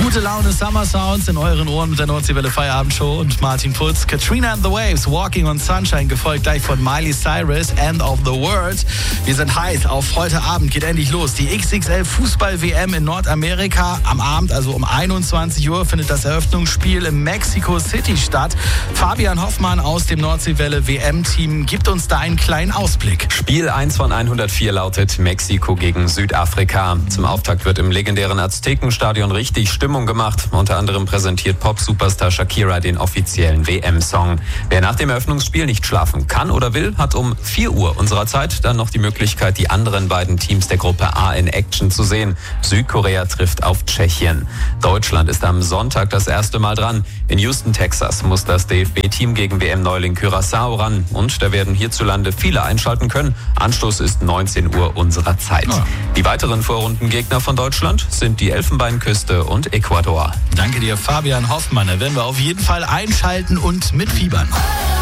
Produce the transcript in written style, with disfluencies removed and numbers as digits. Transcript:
Gute Laune Summer Sounds in euren Ohren mit der Nordseewelle Feierabendshow und Martin Putz. Katrina and the Waves, Walking on Sunshine, gefolgt gleich von Miley Cyrus, End of the World. Wir sind heiß auf heute Abend, geht endlich los. Die XXL Fußball-WM in Nordamerika. Am Abend, also um 21 Uhr, findet das Eröffnungsspiel in Mexico City statt. Fabian Hoffmann aus dem Nordseewelle WM-Team gibt uns da einen kleinen Ausblick. Spiel 1 von 104 lautet Mexiko gegen Südafrika. Zum Auftakt wird im legendären Aztekenstadion richtig Stimmung gemacht. Unter anderem präsentiert Pop-Superstar Shakira den offiziellen WM-Song. Wer nach dem Eröffnungsspiel nicht schlafen kann oder will, hat um 4 Uhr unserer Zeit dann noch die Möglichkeit, die anderen beiden Teams der Gruppe A in Action zu sehen. Südkorea trifft auf Tschechien. Deutschland ist am Sonntag das erste Mal dran. In Houston, Texas muss das DFB-Team gegen WM-Neuling Curaçao ran. Und da werden hierzulande viele einschalten können. Anstoß ist 19 Uhr unserer Zeit. Ja. Die weiteren Vorrundengegner von Deutschland sind die Elfenbeinküste und Ecuador. Danke dir, Fabian Hoffmann. Da werden wir auf jeden Fall einschalten und mitfiebern.